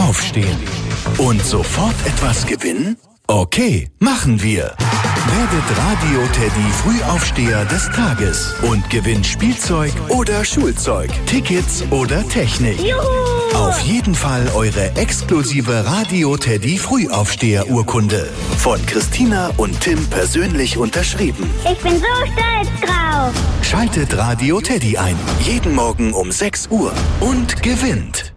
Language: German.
Aufstehen. Und sofort etwas gewinnen? Okay, machen wir. Werdet Radio Teddy Frühaufsteher des Tages und gewinnt Spielzeug oder Schulzeug, Tickets oder Technik. Juhu! Auf jeden Fall eure exklusive Radio Teddy Frühaufsteher-Urkunde. Von Christina und Tim persönlich unterschrieben. Ich bin so stolz drauf. Schaltet Radio Teddy ein. Jeden Morgen um 6 Uhr und gewinnt.